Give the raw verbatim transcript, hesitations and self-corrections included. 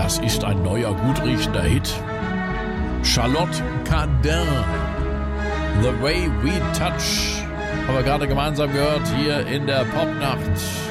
Das ist ein neuer, gut riechender Hit. Charlotte Cardin, The Way We Touch. Haben wir gerade gemeinsam gehört hier in der Popnacht.